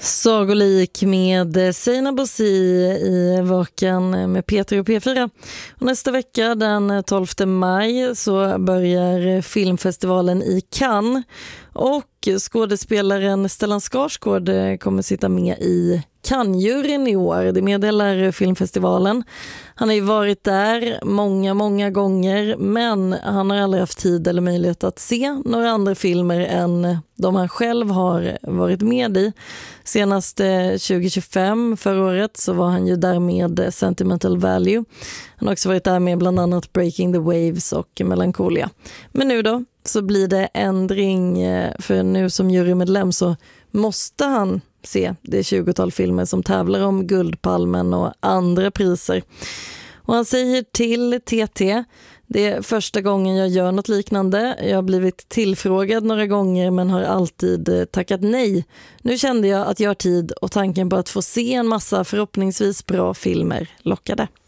Sagolik med Seina Bossi i Vaken med Peter och P4. Och nästa vecka den 12 maj så börjar filmfestivalen i Cannes och skådespelaren Stellan Skarsgård kommer sitta med i Cannes-juryn i år. Det meddelar filmfestivalen. Han har ju varit där många gånger, men han har aldrig haft tid eller möjlighet att se några andra filmer än de han själv har varit med i. Senast 2025, förra året, så var han ju där med Sentimental Value. Han har också varit där med bland annat Breaking the Waves och Melancholia. Men nu då så blir det ändring, för nu som jurymedlem så måste han se det 20-tal filmer som tävlar om Guldpalmen och andra priser. Och han säger till TT: det är första gången jag gör något liknande. Jag har blivit tillfrågad några gånger men har alltid tackat nej. Nu kände jag att jag har tid och tanken på att få se en massa förhoppningsvis bra filmer lockade.